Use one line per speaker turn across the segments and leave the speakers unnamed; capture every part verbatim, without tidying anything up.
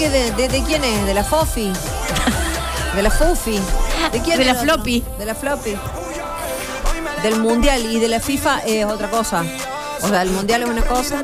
que de, de, de quién es? ¿De la Fofi? ¿De la Fufi? ¿De quién?
De la
otro?
Floppy.
De la Floppy. Del Mundial y de la FIFA es otra cosa. O sea, el Mundial es una cosa.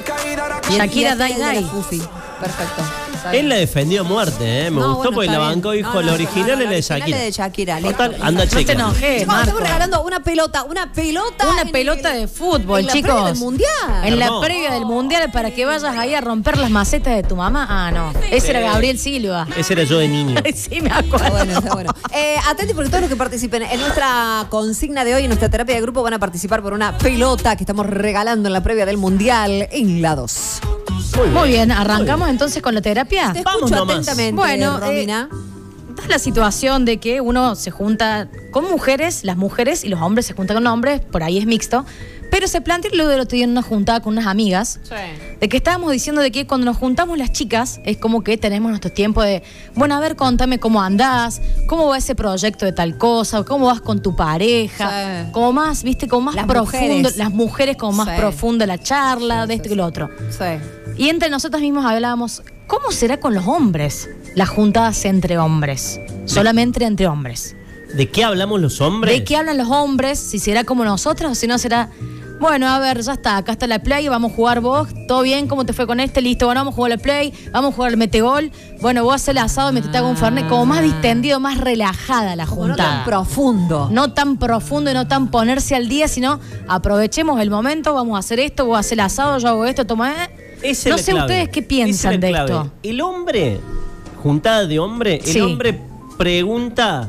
Y
Shakira,
y
Dai
este es de
Dai.
la Fufi. Perfecto.
Él la defendió a muerte, ¿eh? Me
No,
gustó
bueno,
porque
está
la
bien.
bancó, dijo,
No, no,
la
no,
original
no,
es la de
la original
Shakira.
es de Shakira.
Total,
listo.
anda
No te
checa.
enojes,
Chicos,
Marco.
estamos regalando una pelota, una pelota.
Una
en
pelota
el-
de fútbol,
en la
chicos.
previa del Mundial.
En la
Hermoso.
previa del mundial para que vayas ahí a romper las macetas de tu mamá. Ah, no. Ese era Gabriel Silva.
Ese era yo de niño.
Sí, me
Está
acuerdo.
bueno, está bueno. Eh, atenti porque todos los que participen en nuestra consigna de hoy, en nuestra terapia de grupo, van a participar por una pelota que estamos regalando en la previa del Mundial en la dos.
Muy bien, arrancamos entonces con la terapia.
Te
Vamos
escucho
nomás.
atentamente,
Bueno,
Romina.
Da la situación de que uno se junta con mujeres, las mujeres y los hombres se juntan con hombres, por ahí es mixto, pero se plantea luego del otro día en una juntada con unas amigas, de que estábamos diciendo de que cuando nos juntamos las chicas es como que tenemos nuestro tiempo de, bueno, a ver, contame cómo andás, cómo va ese proyecto de tal cosa, cómo vas con tu pareja,
Sí.
como más, viste, como más
Las
profundo,
mujeres.
las mujeres como más
Sí.
profunda la charla, de esto y lo otro.
Sí.
Y entre nosotros mismos hablábamos, ¿cómo será con los hombres? Las juntadas entre hombres. Solamente entre hombres.
¿De qué hablamos los hombres?
¿De qué hablan los hombres? Si será como nosotros o si no será... Bueno, a ver, ya está, acá está la play, vamos a jugar vos, ¿todo bien? ¿Cómo te fue con este? Listo, bueno, vamos a jugar la play, vamos a jugar el metegol. Bueno, vos haces el asado y me te hago un fernet, como más distendido, más relajada la
Como no tan
juntada.
profundo.
No tan profundo y no tan ponerse al día, sino aprovechemos el momento, vamos a hacer esto, vos haces el asado, yo hago esto, toma... eh.
Esa es
No
la
sé
clave.
ustedes qué
Esa
piensan
es la
de
clave.
esto.
El hombre, juntada de hombre, el
Sí.
hombre pregunta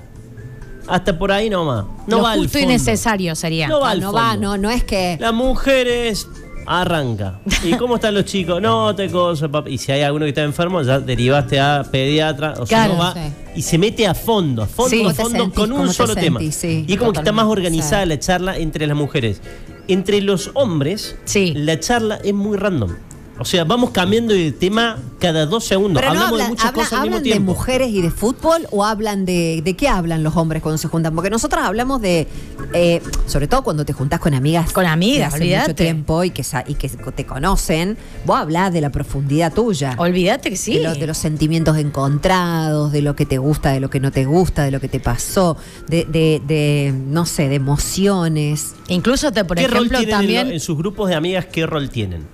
hasta por ahí nomás. No
Lo
va al
justo y
fondo.
necesario sería.
No va
Ah,
al
no
fondo.
va, no, no es que.
Las mujeres arranca. ¿Y cómo están los chicos? No, te cosa, papá. Y si hay alguno que está enfermo, ya derivaste a pediatra. O sea,
Claro,
no va.
sí.
Y se mete a fondo, a fondo,
Sí.
a
¿Cómo te
fondo,
sentís?
con
¿Cómo
un
te
solo tema.
sentís? Sí,
y es como que está más
totalmente.
organizada
Sí.
la charla entre las mujeres. Entre los hombres,
Sí.
la charla es muy random. O sea, vamos cambiando de tema cada dos segundos.
Pero no
Hablamos
hablan,
de muchas
habla-
cosas al mismo
¿hablan de
tiempo.
mujeres y de fútbol o hablan de. ¿De qué hablan los hombres cuando se juntan? Porque nosotras hablamos de. eh, sobre todo cuando te juntás con amigas.
Con amigas,
de hace
olvídate.
mucho tiempo y que, sa- y que te conocen. Vos hablás de la profundidad tuya.
Olvídate que sí.
De, los, de los sentimientos encontrados, de lo que te gusta, de lo que no te gusta, de lo que te pasó, de, de, de no sé, de emociones.
Incluso, te, por
¿Qué
ejemplo,
rol tienen
también...
en, lo- en sus grupos de amigas? ¿Qué rol tienen?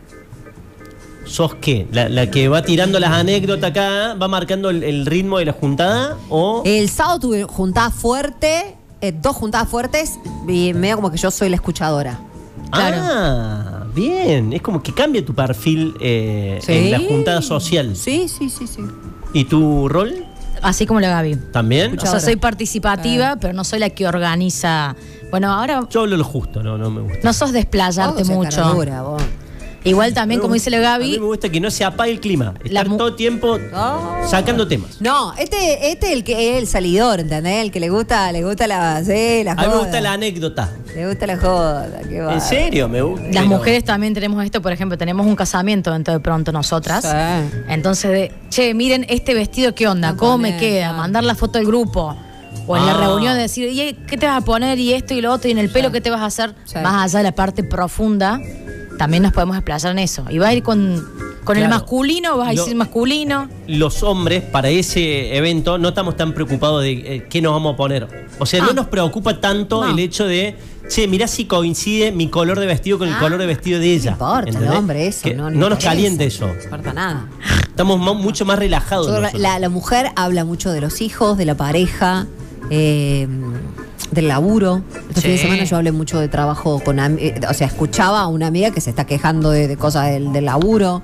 ¿Sos qué? ¿La, la que va tirando las anécdotas acá, va marcando el, el ritmo de la juntada? ¿O
El sábado tuve juntada fuerte, eh, dos juntadas fuertes, y medio como que yo soy la escuchadora.
Claro.
Ah, bien. Es como que cambia tu perfil eh,
Sí.
en la juntada social.
Sí, sí, sí, sí.
¿Y tu rol?
Así como la Gaby.
¿También?
O sea,
Escuchadora.
soy participativa, pero no soy la que organiza. Bueno, ahora
Yo hablo lo justo, no, no me gusta.
no sos desplayarte
Vos sos
mucho.
caradura, vos.
Igual también, como dice la
A mí
Gaby,
me gusta que no se apague el clima.
La
Estar
mu-
todo el tiempo
Oh.
sacando temas.
No, este, este es el que es el salidor, ¿entendés? El que le gusta, le gusta la, sí, la
A mí
joda.
me gusta la anécdota.
Le gusta la joda, qué
¿En
bárbaro.
serio? Me gusta.
las
Pero-
mujeres también tenemos esto, por ejemplo, tenemos un casamiento dentro de pronto nosotras.
Sí.
Entonces, de, che, miren este vestido, ¿qué onda?
No
¿Cómo me
poner,
queda?
no.
Mandar la foto del grupo. O en la
Ah.
reunión de decir, ¿y qué te vas a poner? Y esto y lo otro, y en el pelo, ¿qué te vas a hacer?
Sí.
Más allá de la parte profunda, también nos podemos explayar en eso. Y vas a ir con, con el
Claro.
masculino, vas a
Lo-
decir masculino.
Los hombres, para ese evento, no estamos tan preocupados de eh, qué nos vamos a poner. O sea,
Ah.
no nos preocupa tanto
No.
el hecho de, che, mirá si coincide mi color de vestido con el color de vestido de ella.
No importa, el
¿entendés?
hombre, eso,
Que
no,
no
le
nos
interesa.
caliente eso.
No importa nada.
Estamos mo- mucho más relajados.
Yo creo que
nosotros.
la, la mujer habla mucho de los hijos, de la pareja, eh, del laburo. Este
Sí.
fin de semana yo hablé mucho de trabajo con am- eh, o sea, escuchaba a una amiga que se está quejando de, de cosas del, del laburo.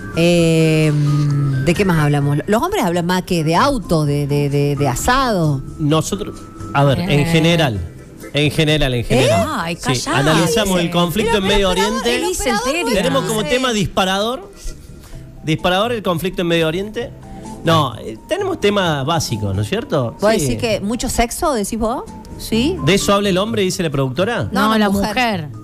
Eh, ¿De qué más hablamos? Los hombres hablan más que de auto, de, de, de, de asado.
Nosotros, a ver,
Eh.
en general. En general, en general.
Ay,
Sí,
callá.
analizamos
Ay,
el conflicto en Medio Oriente.
el dice el Teri.
Tenemos como
Sí.
tema disparador. Disparador el conflicto en Medio Oriente. No, eh, tenemos temas básicos, ¿no es cierto?
¿Vos
Sí.
decís que mucho sexo, decís vos? ¿Sí?
¿De eso habla el hombre, dice la productora?
No,
No,
la
la
mujer.
mujer.